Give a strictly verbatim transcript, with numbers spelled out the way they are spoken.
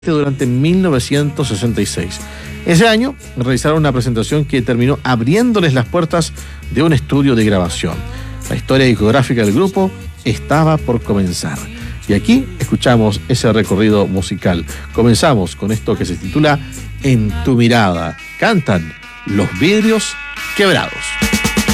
durante mil novecientos sesenta y seis. Ese año realizaron una presentación que terminó abriéndoles las puertas de un estudio de grabación. La historia discográfica del grupo estaba por comenzar. Y aquí escuchamos ese recorrido musical. Comenzamos con esto que se titula En tu mirada. Cantan Los Vidrios Quebrados.